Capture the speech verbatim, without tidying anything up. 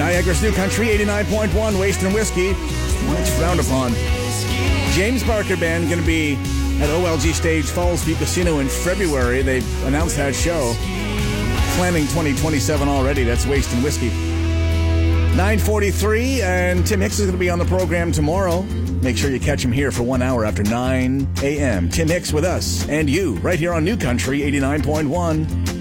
Niagara's New Country, eighty-nine point one, Wasting Whiskey. That's frowned upon. James Barker Band going to be at O L G Stage Falls View Casino in February. They announced that show. Planning twenty twenty-seven already. That's Wasting Whiskey. nine forty-three, and Tim Hicks is going to be on the program tomorrow. Make sure you catch him here for one hour after nine a.m. Tim Hicks with us and you right here on New Country eighty-nine point one.